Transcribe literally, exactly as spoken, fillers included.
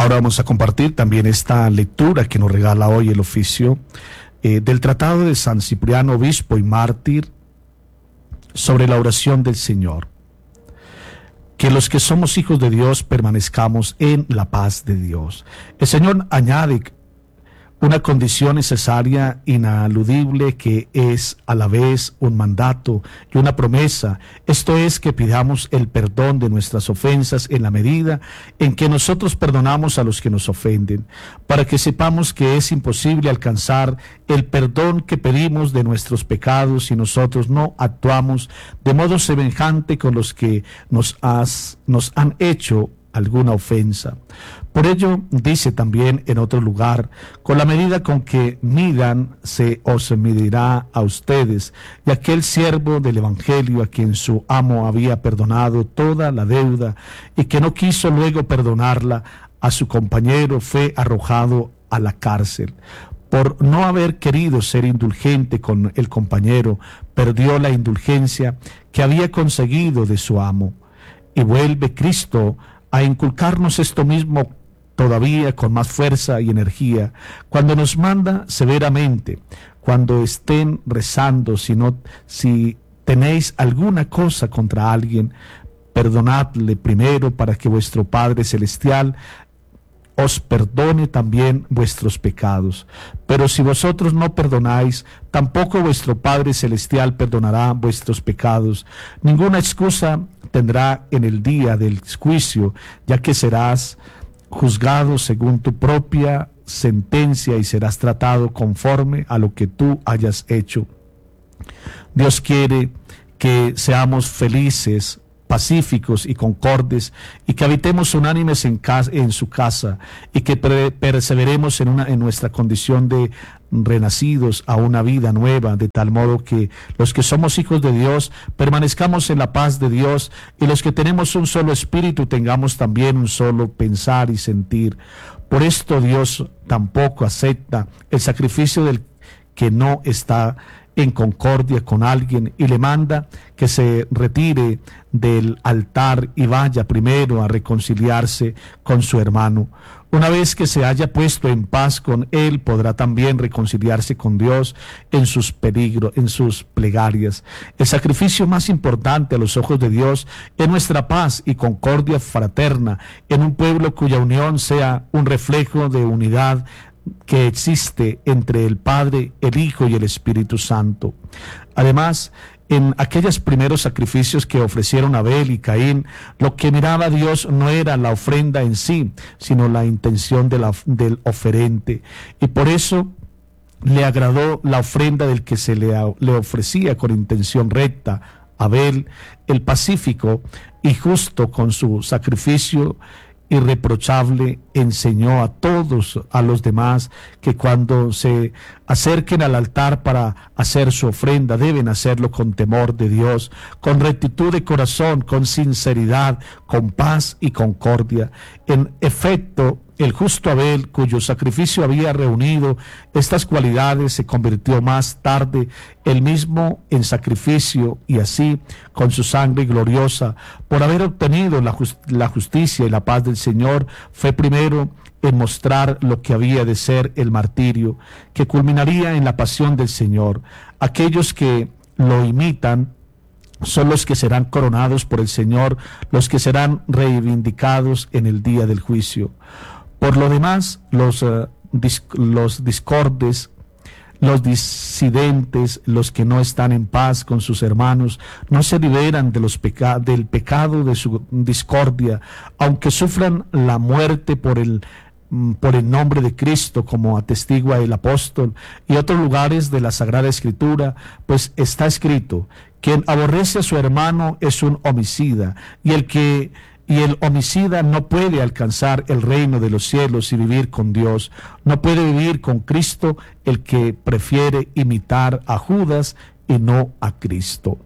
Ahora vamos a compartir también esta lectura que nos regala hoy el oficio eh, del Tratado de San Cipriano, obispo y mártir, sobre la oración del Señor. Que los que somos hijos de Dios permanezcamos en la paz de Dios. El Señor añade una condición necesaria, inaludible, que es a la vez un mandato y una promesa. Esto es que pidamos el perdón de nuestras ofensas en la medida en que nosotros perdonamos a los que nos ofenden, para que sepamos que es imposible alcanzar el perdón que pedimos de nuestros pecados si nosotros no actuamos de modo semejante con los que nos, has, nos han hecho alguna ofensa. Por ello, dice también en otro lugar: con la medida con que midan, se os medirá a ustedes. Y aquel siervo del Evangelio, a quien su amo había perdonado toda la deuda y que no quiso luego perdonarla a su compañero, fue arrojado a la cárcel. Por no haber querido ser indulgente con el compañero, perdió la indulgencia que había conseguido de su amo. Y vuelve Cristo a inculcarnos esto mismo todavía con más fuerza y energía, cuando nos manda severamente: cuando estén rezando, si, no, si tenéis alguna cosa contra alguien, perdonadle primero, para que vuestro Padre Celestial os perdone también vuestros pecados. Pero si vosotros no perdonáis, tampoco vuestro Padre Celestial perdonará vuestros pecados. Ninguna excusa tendrá en el día del juicio, ya que serás juzgado según tu propia sentencia y serás tratado conforme a lo que tú hayas hecho. Dios quiere que seamos felices, pacíficos y concordes, y que habitemos unánimes en, casa, en su casa, y que perseveremos en, una, en nuestra condición de renacidos a una vida nueva, de tal modo que los que somos hijos de Dios permanezcamos en la paz de Dios, y los que tenemos un solo espíritu tengamos también un solo pensar y sentir. Por esto Dios tampoco acepta el sacrificio del que no está en concordia con alguien, y le manda que se retire del altar y vaya primero a reconciliarse con su hermano. Una vez que se haya puesto en paz con él, podrá también reconciliarse con Dios en sus peligros, en sus plegarias. El sacrificio más importante a los ojos de Dios es nuestra paz y concordia fraterna en un pueblo cuya unión sea un reflejo de unidad que existe entre el Padre, el Hijo y el Espíritu Santo. Además, en aquellos primeros sacrificios que ofrecieron Abel y Caín, lo que miraba a Dios no era la ofrenda en sí, sino la intención de la, del oferente. Y por eso le agradó la ofrenda del que se le, le ofrecía con intención recta. Abel, el pacífico y justo con su sacrificio irreprochable, enseñó a todos, a los demás, que cuando se acerquen al altar para hacer su ofrenda, deben hacerlo con temor de Dios, con rectitud de corazón, con sinceridad, con paz y concordia. En efecto, el justo Abel, cuyo sacrificio había reunido estas cualidades, se convirtió más tarde él mismo en sacrificio, y así, con su sangre gloriosa, por haber obtenido la, just- la justicia y la paz del Señor, fue primero en mostrar lo que había de ser el martirio, que culminaría en la pasión del Señor. Aquellos que lo imitan son los que serán coronados por el Señor, los que serán reivindicados en el día del juicio. Por lo demás, los, uh, dis- los discordes, los disidentes, los que no están en paz con sus hermanos, no se liberan de los peca- del pecado de su discordia, aunque sufran la muerte por el, mm, por el nombre de Cristo, como atestigua el apóstol y otros lugares de la Sagrada Escritura, pues está escrito: quien aborrece a su hermano es un homicida, y el que Y el homicida no puede alcanzar el reino de los cielos y vivir con Dios. No puede vivir con Cristo el que prefiere imitar a Judas y no a Cristo.